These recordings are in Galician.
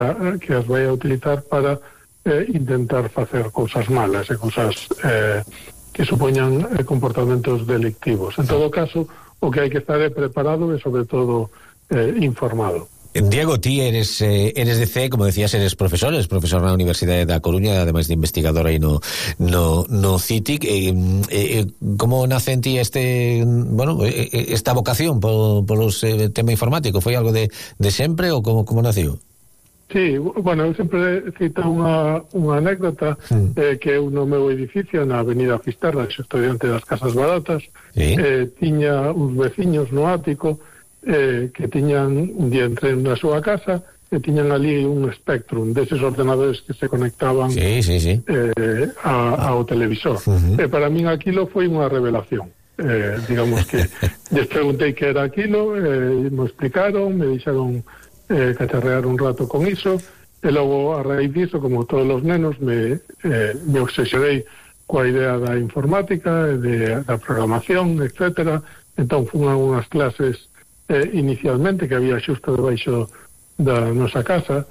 que as vai a utilizar para intentar facer cousas malas e cousas que supoñan comportamentos delictivos. En todo caso, o que hai que estar é preparado e, sobre todo, informado. Diego, ti eres de CE, como decías, eres profesor na Universidade da Coruña, ademais de investigador aí no CITIC. Como nace en ti esta vocación polos tema informático? Foi algo de sempre ou como naciu? Sí, bueno, eu sempre cito unha anécdota que eu no meu edificio na Avenida Fisterra, estudiante das Casas Baratas, tiña uns veciños no ático que tiñan, un día entré na súa casa e tiñan ali un Spectrum deses ordenadores que se conectaban ao televisor. E para min aquilo foi unha revelación. Digamos que les preguntei que era aquilo, me explicaron, me deixaron cacharrear un rato con iso, e logo a raíz diso, como todos os nenos, me obsesionei coa idea da informática, da programación, etcétera. Entón fun a unhas clases inicialmente que había xusto debaixo da nosa casa,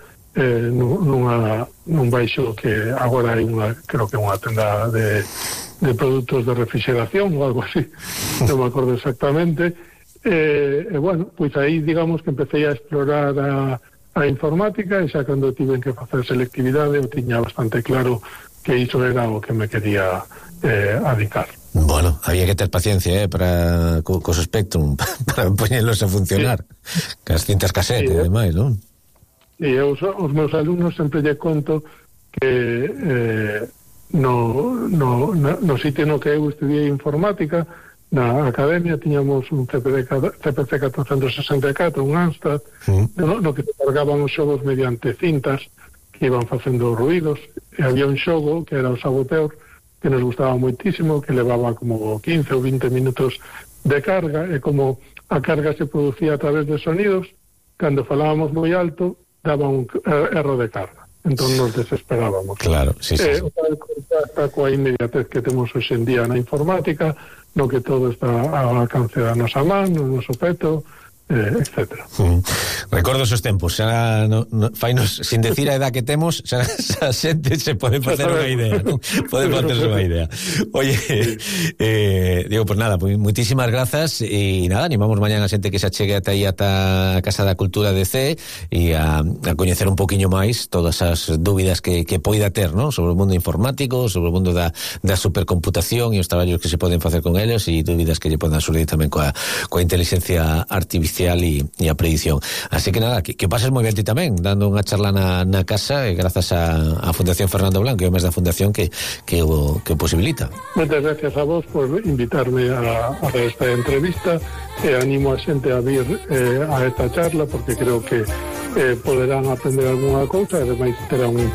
nun baixo que agora hai creo que unha tenda de produtos de refrigeración ou algo así, non me acordo exactamente. Bueno, pois aí digamos que empecé a explorar a informática, e xa cando tiven que facer selectividade eu tiña bastante claro que iso era o que me quería adicar. Bueno, había que ter paciencia para cos Spectrum para poñelos a funcionar, cas cintas casete e demais, non? E os meus alumnos sempre lle conto que no sitio no que eu estudiei informática, na academia, tiñamos un CPC 464, un Amstrad, no que se cargaban os xogos mediante cintas que iban facendo ruidos, e había un xogo que era o Saboteur, que nos gustaba moitísimo, que levaba como 15 ou 20 minutos de carga, e como a carga se producía a través de sonidos, cando falábamos moi alto, daba un erro de carga. Entón nos desesperábamos. Claro, sí. Está coa inmediatez que temos hoxe en día na informática, no que todo está ao alcance da nosa man, no noso peto, etcétera. Recordo esos tempos, xa fainos, sin decir a edad que temos, xa a xente se pode facer unha idea, non? Pode facerse unha idea. Oye, Diego, pues nada, pues muitísimas grazas, e nada, animamos mañana a xente que se achegue ata aí ata a Casa da Cultura de CE e a coñecer un poquinho máis todas as dúbidas que poida ter, non? Sobre o mundo informático, sobre o mundo da supercomputación e os traballos que se poden facer con eles, e dúbidas que lle poden surgir tamén coa inteligencia artificial e a predición. Así que nada, que pases moi ben ti tamén, dando unha charla na casa, e grazas a Fundación Fernando Blanco e o mes da Fundación que o posibilita. Moitas gracias a vos por invitarme a esta entrevista, e animo a xente a vir a esta charla, porque creo que poderán aprender algunha cousa, e ademais terán un